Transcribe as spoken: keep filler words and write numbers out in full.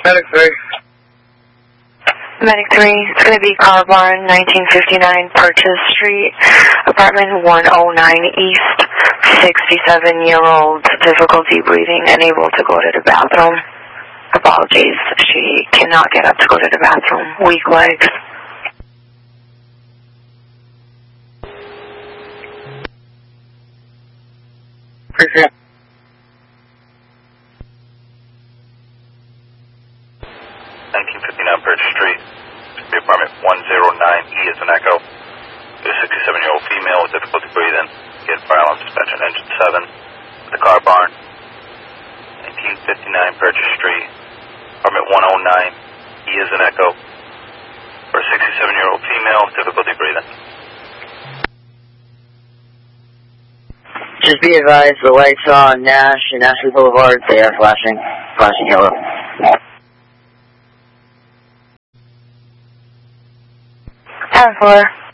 Medic three. Medic three, it's going to be Car Barn, nineteen fifty-nine Purchase Street, apartment one oh nine East, sixty-seven-year-old, difficulty breathing, unable to go to the bathroom. Apologies, she cannot get up to go to the bathroom. Weak legs. Appreciate it. nineteen fifty-nine Purchase Street, apartment one oh nine E is an echo. There's a sixty-seven-year-old female with difficulty breathing. Get fire alarm suspension, engine seven. The Car Barn. nineteen fifty-nine Purchase Street, apartment one oh nine E is an echo. For a sixty-seven-year-old female with difficulty breathing. Just be advised, the lights on Nash and Ashley Boulevard, they are flashing, flashing yellow. ten four.